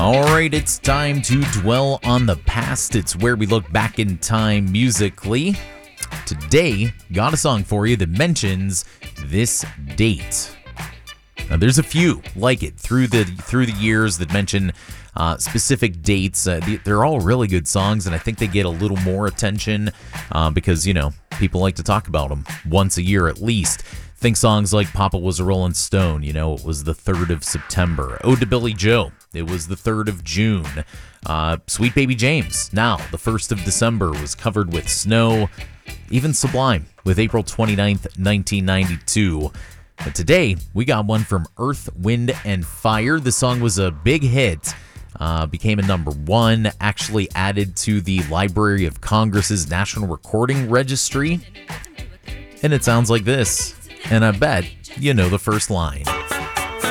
Alright, it's time to dwell on the past. It's where we look back in time musically. Today, got a song for you that mentions this date. Now, there's a few like it through the years that mention specific dates. They're all really good songs, and I think they get a little more attention because, people like to talk about them once a year at least. Think songs like Papa Was a Rolling Stone, it was the 3rd of September. Ode to Billy Joe, it was the 3rd of June. Sweet Baby James, now the 1st of December, was covered with snow. Even Sublime with April 29th, 1992. But today, we got one from Earth, Wind, and Fire. The song was a big hit, became a number 1, actually added to the Library of Congress's National Recording Registry. And it sounds like this. And I bet you know the first line.